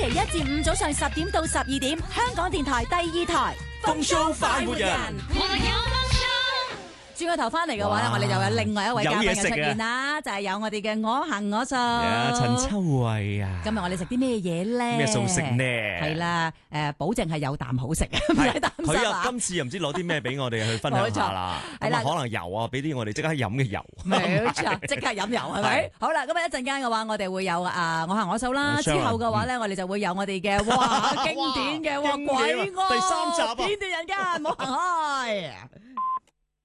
期一至五早上10點到12點，香港電台第2台風騷快活人。 轉個頭翻嚟嘅話咧，我哋就有另外一位嘉賓嘅出現啦，就係有我哋嘅我行我素。 陳秋慧啊， 今日我哋食啲咩嘢咧？ 咩素食呢？ 係啦，保證係有啖好食嘅，唔使擔心佢啊，今次又唔知攞啲咩俾我哋去分享下啦。係啦，可能油啊，俾啲我哋即刻飲嘅油。 冇錯，即刻飲油係咪？好啦，咁啊一陣間嘅話，我哋會有我行我素啦。之後嘅話咧，我哋就會有我哋嘅經典嘅鬼愛第3集啊， 片段人間，唔好行開。